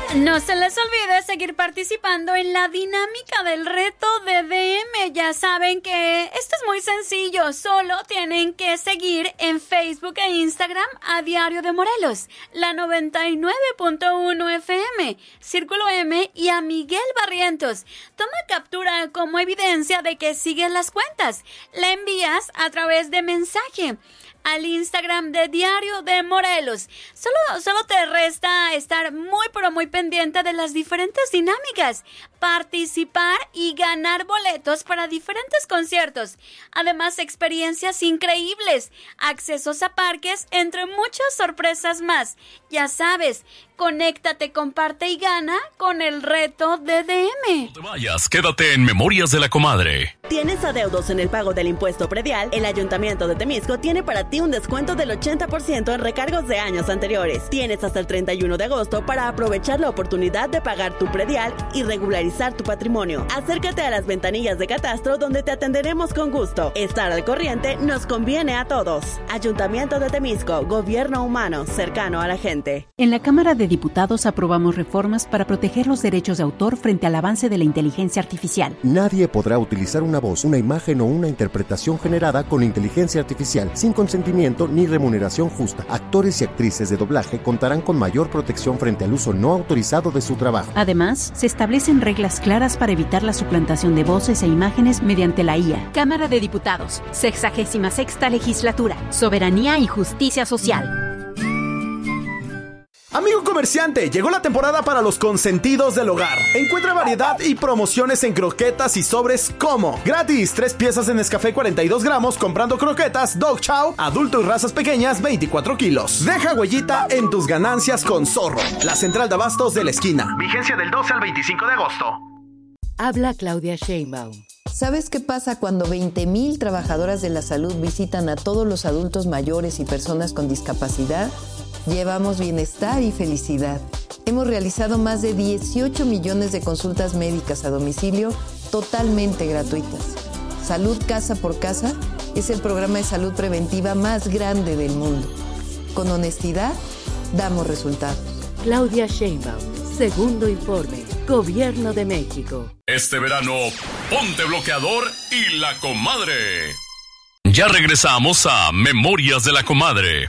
No se les olvide seguir participando en la dinámica del reto de DM. Ya saben que esto es muy sencillo. Solo tienen que seguir en Facebook e Instagram a Diario de Morelos, la 99.1 FM, Círculo M y a Miguel Barrientos. Toma captura como evidencia de que sigues las cuentas. La envías a través de mensaje al Instagram de Diario de Morelos. Solo te resta estar muy pero muy pendiente de las diferentes dinámicas, participar y ganar boletos para diferentes conciertos. Además, experiencias increíbles, accesos a parques, entre muchas sorpresas más. Ya sabes, conéctate, comparte y gana con el reto de DM. No te vayas, quédate en Memorias de la Comadre. ¿Tienes adeudos en el pago del impuesto predial? El Ayuntamiento de Temisco tiene para ti un descuento del 80% en recargos de años anteriores. Tienes hasta el 31 de agosto para aprovechar la oportunidad de pagar tu predial y regularizar tu patrimonio. Acércate a las ventanillas de catastro donde te atenderemos con gusto. Estar al corriente nos conviene a todos. Ayuntamiento de Temisco, gobierno humano, cercano a la gente. En la Cámara de Diputados aprobamos reformas para proteger los derechos de autor frente al avance de la inteligencia artificial. Nadie podrá utilizar una voz, una imagen o una interpretación generada con inteligencia artificial sin consentimiento ni remuneración justa. Actores y actrices de doblaje contarán con mayor protección frente al uso no autorizado de su trabajo. Además, se establecen reglas claras para evitar la suplantación de voces e imágenes mediante la IA. Cámara de Diputados, 66ª Legislatura, Soberanía y Justicia Social. Amigo comerciante, llegó la temporada para los consentidos del hogar. Encuentra variedad y promociones en croquetas y sobres como gratis 3 piezas en Nescafé 42 gramos comprando croquetas Dog Chow, adulto y razas pequeñas 24 kilos. Deja huellita en tus ganancias con Zorro, la central de abastos de la esquina. Vigencia del 12 al 25 de agosto. Habla Claudia Sheinbaum. ¿Sabes qué pasa cuando 20,000 trabajadoras de la salud visitan a todos los adultos mayores y personas con discapacidad? Llevamos bienestar y felicidad. Hemos realizado más de 18 millones de consultas médicas a domicilio totalmente gratuitas. Salud Casa por Casa es el programa de salud preventiva más grande del mundo. Con honestidad, damos resultados. Claudia Sheinbaum, segundo informe, Gobierno de México. Este verano, ponte bloqueador y la comadre. Ya regresamos a Memorias de la Comadre.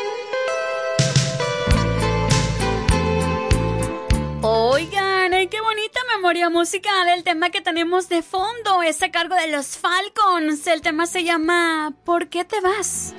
Oigan, qué bonita memoria musical. El tema que tenemos de fondo es a cargo de los Falcons. El tema se llama ¿Por qué te vas?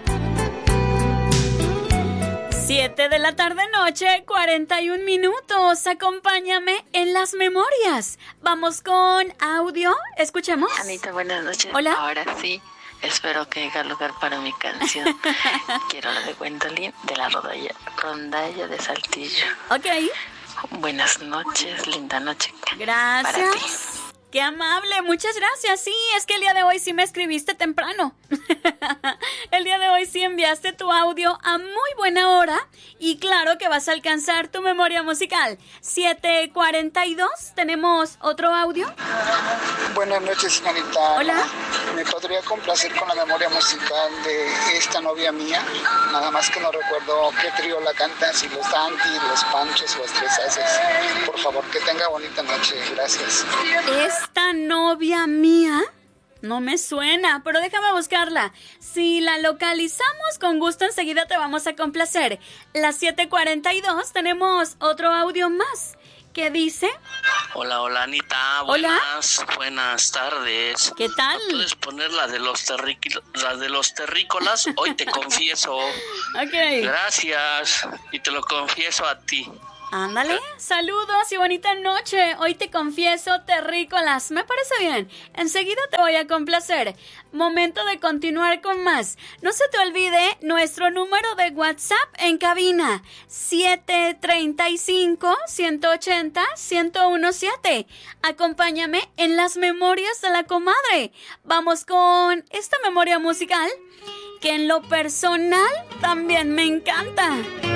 7 de la tarde noche, 41 minutos. Acompáñame en las memorias. Vamos con audio. Escuchemos. Anita, buenas noches. Hola. Ahora sí, espero que haya lugar para mi canción. Quiero la de Gwendolyn de la rondalla de Saltillo. Ok. Buenas noches, linda noche. Gracias. Para ti. Qué amable, muchas gracias. Sí, es que el día de hoy sí me escribiste temprano. El día de hoy sí enviaste tu audio a muy buena hora y claro que vas a alcanzar tu memoria musical. 7:42, ¿tenemos otro audio? Buenas noches, Anita. Hola. ¿Me podría complacer con la memoria musical de Esta novia mía? Nada más que no recuerdo qué trío la canta, si los Danti, los Panchos o los Tres Haces. Por favor, que tenga bonita noche. Gracias. Esta novia mía no me suena, pero déjame buscarla. Si la localizamos, con gusto enseguida te vamos a complacer. Las 7:42 tenemos otro audio más. ¿Qué dice? Hola, Anita. Hola. Buenas tardes. ¿Qué tal? ¿No puedes poner la de los terrícolas? Hoy te confieso. Ok. Gracias. Y te lo confieso a ti. Ándale, saludos y bonita noche. Hoy te confieso, terrícolas. Me parece bien. Enseguida te voy a complacer. Momento de continuar con más. No se te olvide nuestro número de WhatsApp en cabina. 735-180-1017. Acompáñame en las memorias de la comadre. Vamos con esta memoria musical que en lo personal también me encanta.